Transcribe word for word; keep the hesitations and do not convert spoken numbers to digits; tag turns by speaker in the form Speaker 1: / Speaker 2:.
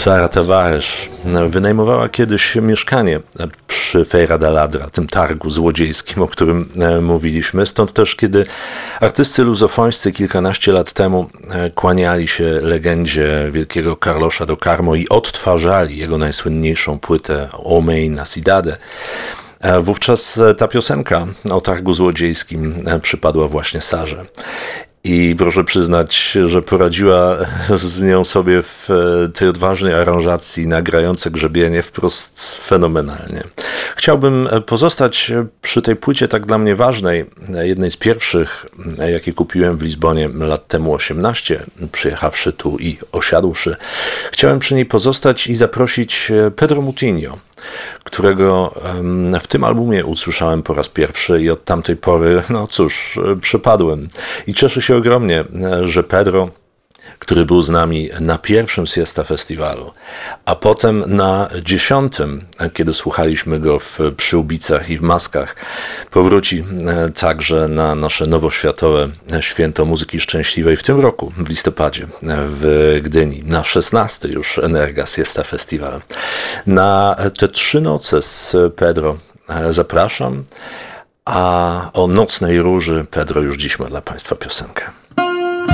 Speaker 1: Sara Tavares wynajmowała kiedyś mieszkanie przy Feira da Ladra, tym targu złodziejskim, o którym mówiliśmy. Stąd też, kiedy artyscy luzofońscy kilkanaście lat temu kłaniali się legendzie wielkiego Carlosa do Carmo i odtwarzali jego najsłynniejszą płytę O Main Cidade, wówczas ta piosenka o targu złodziejskim przypadła właśnie Sarze. I proszę przyznać, że poradziła z nią sobie w tej odważnej aranżacji na grające grzebienie wprost fenomenalnie. Chciałbym pozostać przy tej płycie tak dla mnie ważnej, jednej z pierwszych, jakie kupiłem w Lizbonie lat temu osiemnaście, przyjechawszy tu i osiadłszy. Chciałem przy niej pozostać i zaprosić Pedro Moutinho, którego w tym albumie usłyszałem po raz pierwszy i od tamtej pory, no cóż, przepadłem. I cieszę się ogromnie, że Pedro, który był z nami na pierwszym Siesta Festiwalu, a potem na dziesiątym, kiedy słuchaliśmy go w przyłbicach i w maskach, powróci także na nasze nowoświatowe Święto Muzyki Szczęśliwej w tym roku, w listopadzie, w Gdyni, na szesnasty już Energa Siesta Festival. Na te trzy noce z Pedro zapraszam, a o Nocnej Róży Pedro już dziś ma dla Państwa piosenkę.